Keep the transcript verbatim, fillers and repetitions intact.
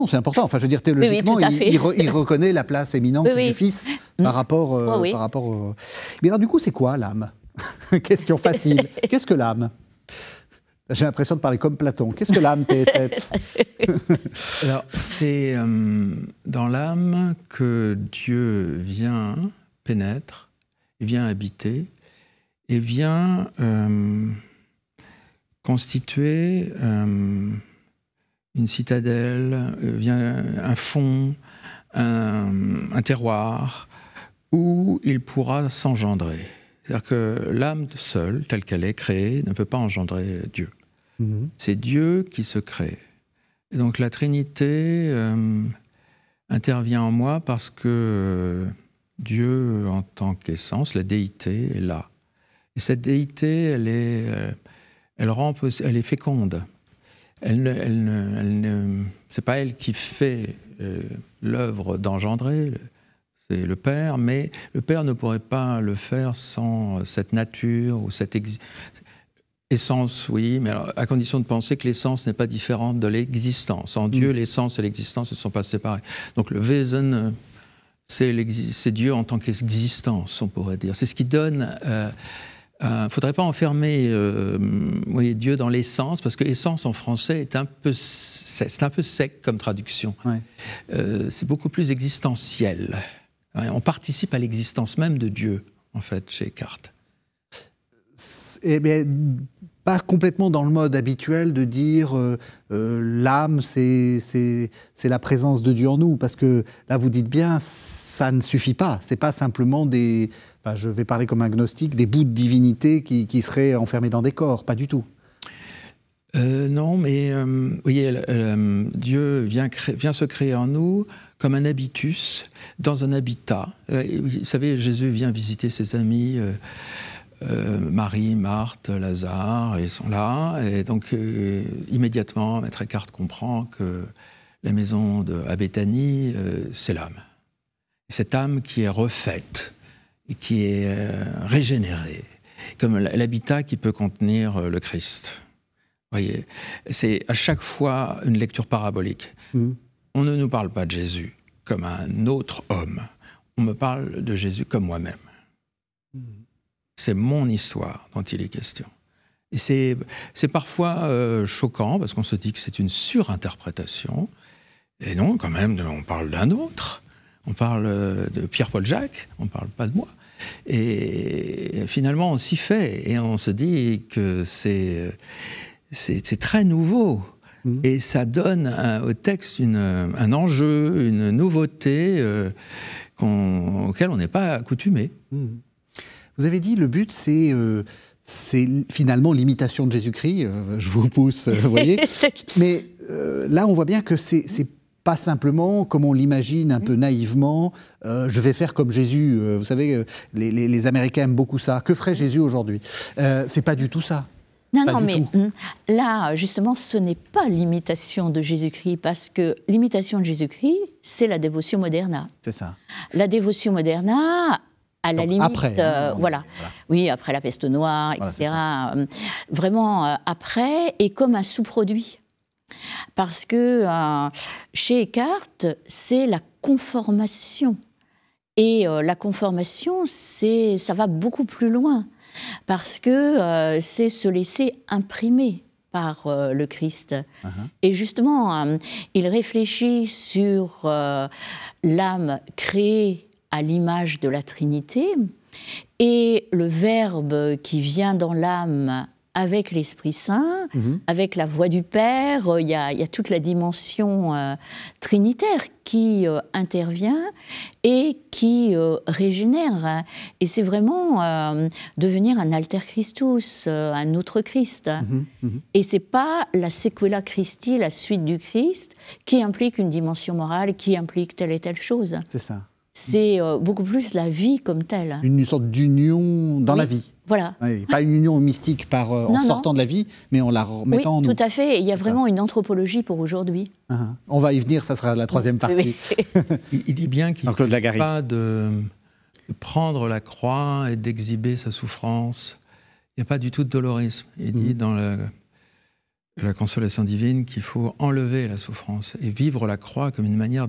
Non, c'est important. Enfin, je veux dire, théologiquement, oui, oui, il, il, re, il reconnaît la place éminente oui, oui. du Fils par rapport... Euh, oh, oui. par rapport au... Mais alors, du coup, c'est quoi l'âme? Question facile. Qu'est-ce que l'âme? J'ai l'impression de parler comme Platon. Qu'est-ce que l'âme, tes têtes? Alors, c'est euh, dans l'âme que Dieu vient, pénètre, vient habiter, et vient euh, constituer euh, une citadelle, vient un fond, un, un terroir, où il pourra s'engendrer. C'est-à-dire que l'âme seule, telle qu'elle est créée, ne peut pas engendrer Dieu. Mmh. C'est Dieu qui se crée. Et donc la Trinité euh, intervient en moi parce que euh, Dieu, en tant qu'essence, la déité, est là. Et cette déité, elle est, euh, elle rend, elle est féconde. Elle ne, elle ne, elle ne, c'est pas elle qui fait euh, l'œuvre d'engendrer, c'est le Père, mais le Père ne pourrait pas le faire sans cette nature ou cette ex... essence, oui, mais alors, à condition de penser que l'essence n'est pas différente de l'existence. En mmh. Dieu, l'essence et l'existence ne sont pas séparées. Donc le Wesen, c'est, c'est Dieu en tant qu'existence, on pourrait dire. C'est ce qui donne... Il euh, ne euh, faudrait pas enfermer euh, oui, Dieu dans l'essence, parce que essence en français est un peu, c'est un peu sec comme traduction. Ouais. Euh, c'est beaucoup plus existentiel. On participe à l'existence même de Dieu, en fait, chez Eckhart. Eh bien, pas complètement dans le mode habituel de dire euh, euh, l'âme, c'est, c'est, c'est la présence de Dieu en nous, parce que là, vous dites bien, ça ne suffit pas. C'est pas simplement des, enfin, je vais parler comme un gnostique, des bouts de divinité qui, qui seraient enfermés dans des corps, pas du tout. Euh, non, mais euh, vous voyez, euh, Dieu vient, créer, vient se créer en nous comme un habitus, dans un habitat. Euh, vous savez, Jésus vient visiter ses amis, euh, euh, Marie, Marthe, Lazare, ils sont là, et donc euh, immédiatement, Maître Eckhart comprend que la maison de, à Béthanie, euh, c'est l'âme. Cette âme qui est refaite, et qui est euh, régénérée, comme l'habitat qui peut contenir le Christ. Voyez, c'est à chaque fois une lecture parabolique. Mmh. On ne nous parle pas de Jésus comme un autre homme. On me parle de Jésus comme moi-même. Mmh. C'est mon histoire dont il est question. Et c'est, c'est parfois euh, choquant parce qu'on se dit que c'est une surinterprétation. Et non, quand même, on parle d'un autre. On parle de Pierre-Paul Jacques, on ne parle pas de moi. Et finalement, on s'y fait. Et on se dit que c'est... C'est, c'est très nouveau mmh. et ça donne un, au texte une, un enjeu, une nouveauté euh, qu'on, auquel on n'est pas accoutumé. Mmh. Vous avez dit le but c'est, euh, c'est finalement l'imitation de Jésus-Christ, euh, je vous pousse, vous voyez, mais euh, là on voit bien que c'est, c'est pas simplement, comme on l'imagine un peu naïvement, euh, je vais faire comme Jésus, euh, vous savez, euh, les, les, les Américains aiment beaucoup ça, que ferait Jésus aujourd'hui? euh, C'est pas du tout ça. Non, pas non, mais tout. là, justement, ce n'est pas l'imitation de Jésus-Christ, parce que l'imitation de Jésus-Christ, c'est la dévotion moderna. C'est ça. La dévotion moderna, à la Donc, limite, après, euh, hein, voilà. voilà, oui, après la peste noire, et cetera. Voilà, vraiment euh, après, et comme un sous-produit. Parce que euh, chez Eckhart, c'est la conformation. Et euh, la conformation, c'est, ça va beaucoup plus loin. Parce que euh, c'est se laisser imprimer par euh, le Christ. Uh-huh. Et justement, euh, il réfléchit sur euh, l'âme créée à l'image de la Trinité et le Verbe qui vient dans l'âme avec l'Esprit Saint, mm-hmm. avec la voix du Père. Il y a, il y a toute la dimension euh, trinitaire qui euh, intervient et qui euh, régénère. Et c'est vraiment euh, devenir un alter Christus, euh, un autre Christ. Mm-hmm. Mm-hmm. Et c'est pas la sequela Christi, la suite du Christ, qui implique une dimension morale, qui implique telle et telle chose. C'est ça. C'est euh, beaucoup plus la vie comme telle. Une sorte d'union dans oui. la vie. Voilà. Oui, pas une union mystique par, euh, non, en sortant non. de la vie, mais en la remettant oui, en nous. Tout à fait. Il y a c'est vraiment ça. Une anthropologie pour aujourd'hui. Uh-huh. On va y venir, ça sera la troisième partie. Oui. il, il dit bien qu'il ne faut pas de, de prendre la croix et d'exhiber sa souffrance. Il n'y a pas du tout de dolorisme. Il mmh. dit dans le, la consolation divine qu'il faut enlever la souffrance et vivre la croix comme une manière